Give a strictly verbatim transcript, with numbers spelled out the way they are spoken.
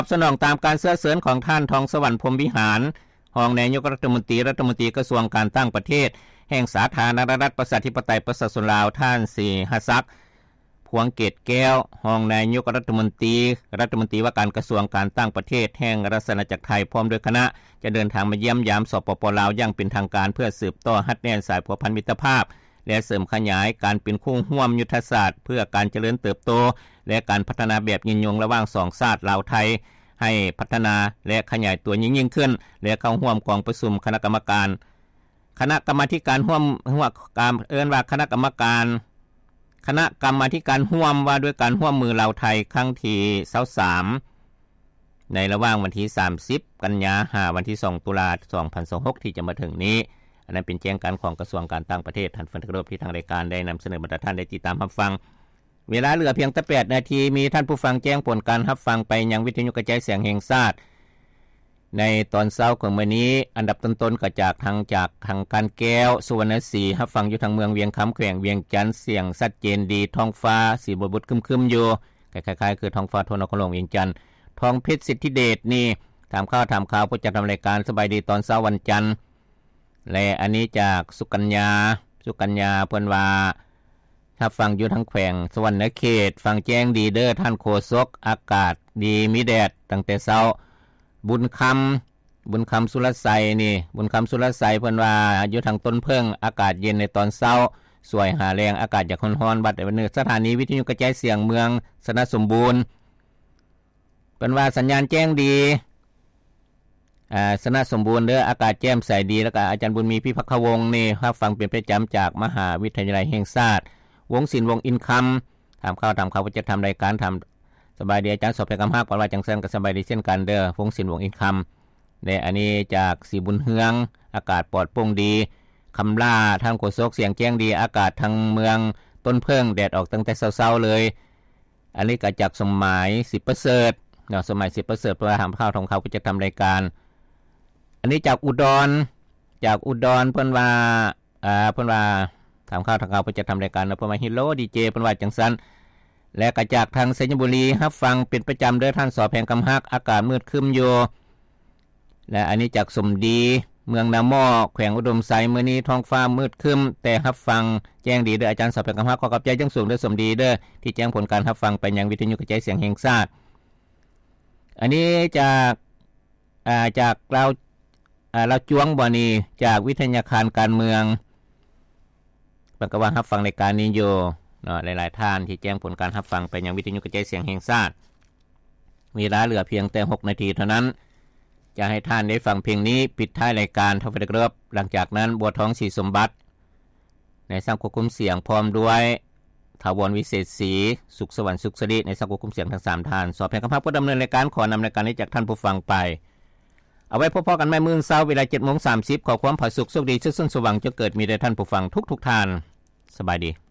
สนองตามการเสนอเสริญของท่านทองสวรรค์พรหมวิหารรองนายกรัฐมนตรีรัฐมนตรีกระทรวงการต่างประเทศแห่งสาธารณรัฐประชาธิปไตยประชาชนลาวท่านสีหศักดิ์พวงเกตแก้วรองนายกรัฐมนตรีรัฐมนตรีว่าการกระทรวงการต่างประเทศแห่งราชอาณาจักรไทยพร้อมด้วยคณะจะเดินทางมาเยี่ยมยามสปป.ลาวอย่างเป็นทางการเพื่อสืบต่อฮัดแน่นสายพัวพันมิตรภาพและเสริมขยายการเป็นคู่ร่วมยุทธศาสตร์เพื่อการเจริญเติบโตและการพัฒนาแบบยืนยงระหว่างสองชาติลาวไทยให้พัฒนาและขยายตัวยิ่งยิ่งขึ้นและเข้าร่วมกองประชุมคณะกรรมการคณะกรรมาธิการร่วมร่วมการเอิ้นว่าคณะกรรมการคณะกรรมาธิการร่วมว่าด้วยการร่วมมือลาวไทยครั้งที่ยี่สิบสามในระหว่างวันที่สามสิบกันยายนวันที่สองตุลาคมสองพันยี่สิบหกที่จะมาถึงนี้อันนั้นเป็นแจ้งการของกระทรวงการต่างประเทศท่านฟังที่เคารพที่ทางรายการได้นำเสนอบรรดาท่านได้ติดตามรับฟังเวลาเหลือเพียงแต่แปดนาทีมีท่านผู้ฟังแจ้งผลการรับฟังไปยังวิทยุกระจายเสียงแห่งชาติในตอนเช้าของมื้อนี้อันดับต้นๆก็จากทางจากทางการแก้วสุวรรณศรีรับฟังอยู่ทางเมืองเวียงคำแขวงเวียงจันทน์เสียงชัดเจนดีท้องฟ้าสีบุดๆครึมๆอยู่คล้ายๆคือท้องฟ้าทั่วนครหลวงเวียงจันทน์ทองเพชรสิทธิเดชนี่ถามข้าวถามข่าวผู้จัดทำรายการสบายดีตอนเช้าวันจันทร์และอันนี้จากสุกัญญาสุกัญญาเพิ่นว่าถ้าฟังอยู่ทั้งแขวงสวรรณเขตฟังแจ้งดีเด้อท่านโฆษกอากาศดีมีแดดตั้งแต่เช้าบุญคำบุญคำสุรไสนี่บุญคำสุรไสเพิ่นว่าอยู่ทางต้นเพิ่งอากาศเย็นในตอนเช้าสวยหาแรงอากาศอยากร้อนๆบัดนี้สถานีวิทยุกระจายเสียงเมืองสนสมบูรณ์เพิ่นว่าสัญญาณแจ้งดีอ่าสนสมบูรณ์เด้ออากาศแจ่มใสดีแล้วก็อาจารย์บุญมีพิพักขวงศ์นี่รับฟังเป็นประจำจากมหาวิทยาลัยแห่งชาติวงศิลป์วงอินคัมถามข่าวถามข่าวว่าจะทำรายการทำสบายดีอาจารย์สอบไปกำฮักว่าจังซั่นก็สบายดีเช่นกันเด้อวงศิลป์วงอินคัมและอันนี้จากสีบุญเฮืองอากาศปลอดโปร่งดีคำล่าทางโฆษกเสียงแจ้งดีอากาศทางเมืองต้นเพิ่งแดดออกตั้งแต่เช้าๆเลยอันนี้ก็จากสมัยสิบประเสริฐเนาะสมัยสิบประเสริฐเพื่อถามข่าวของเขาก็จะทำรายการอันนี้จากอุดรจากอุดรเพิ่นว่าอ่าเพิ่นว่าถามข่าวทางเขาเพิ่นจะทำรายการเนาะเพิ่นว่าฮีโร่ดีเจเพิ่นว่าจังซั่นและก็จากทางสัญบุรีรับฟังเป็นประจำเด้อท่านสอแพงกำฮักอากาศมืดครึ้มอยู่และอันนี้จากสมดีเมืองนาหม้อแขวงอุดมไซมื้อนี้ท้องฟ้ามืดครึ้มแต่รับฟังแจ้งดีเด้ออาจารย์สอแพงกำฮักขอขอบใจจังสูงเด้อสมดีเด้อที่แจ้งผลการรับฟังไปยังวิทยุกระจายเสียงแห่งชาติอันนี้จากอ่าจากเราอ่าเราจวงบ่นี่จากวิทยาคารการเมืองเพิ่นก็ว่ารับฟังรายการนี้อยู่เนาะหลายๆท่านที่แจ้งผลการรับฟังไปยังวิทยุกระจายเสียงแห่งชาติเวลาเหลือเพียงแต่หกนาทีเท่านั้นจะให้ท่านได้ฟังเพลงนี้ปิดท้ายรายการทวิตเลิฟหลังจากนั้นบัวทองศรีสมบัติในสังควบคุมเสียงพร้อมด้วยถาวรวิเศษศรีสุขสวรรค์สุขสดิในสังควบคุมเสียงทั้งสามท่านสอบแผนคำพักผู้ดำเนินรายการขอนำรายการนี้จากท่านผู้ฟังไปเอาไว้พบกันใหม่มื้อเช้าเวลา เจ็ดโมงสามสิบ ขอความผาสุกโชคดีซึ่งสว่างจะเกิดมีแด่ท่านผู้ฟังทุกๆท่านสบายดี